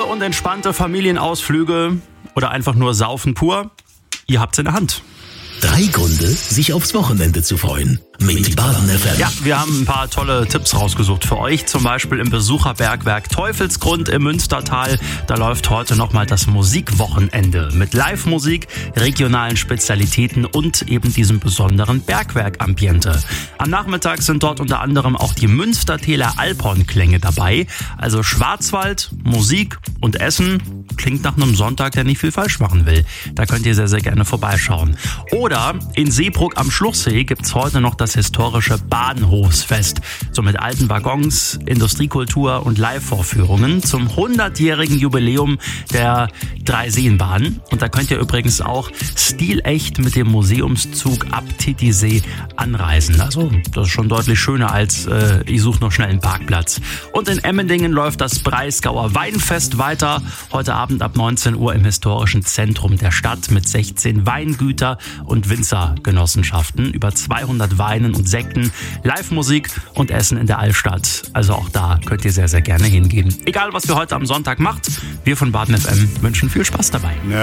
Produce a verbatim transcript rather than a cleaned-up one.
und entspannte Familienausflüge oder einfach nur saufen pur, ihr habt's in der Hand. Drei Gründe, sich aufs Wochenende zu freuen. Mit Baden F M. Ja, wir haben ein paar tolle Tipps rausgesucht für euch. Zum Beispiel im Besucherbergwerk Teufelsgrund im Münstertal. Da läuft heute nochmal das Musikwochenende mit Live-Musik, regionalen Spezialitäten und eben diesem besonderen Bergwerk-Ambiente. Am Nachmittag sind dort unter anderem auch die Münstertäler Alphornklänge dabei. Also Schwarzwald, Musik und Essen. Klingt nach einem Sonntag, der nicht viel falsch machen will. Da könnt ihr sehr, sehr gerne vorbeischauen. Oder in Seebrugg am Schluchsee gibt's heute noch das historische Bahnhofsfest. So mit alten Waggons, Industriekultur und Live-Vorführungen zum hundertjährigen Jubiläum der Dreiseenbahn. Und da könnt ihr übrigens auch stilecht mit dem Museumszug ab Titisee anreisen. Also das ist schon deutlich schöner als äh, ich suche noch schnell einen Parkplatz. Und in Emmendingen läuft das Breisgauer Weinfest weiter. Heute Abend ab neunzehn Uhr im historischen Zentrum der Stadt mit sechzehn Weingüter und Winzergenossenschaften, über zweihundert Weinen und Sekten, Live-Musik und Essen in der Altstadt. Also auch da könnt ihr sehr, sehr gerne hingehen. Egal, was ihr heute am Sonntag macht, wir von Baden F M wünschen viel Spaß dabei.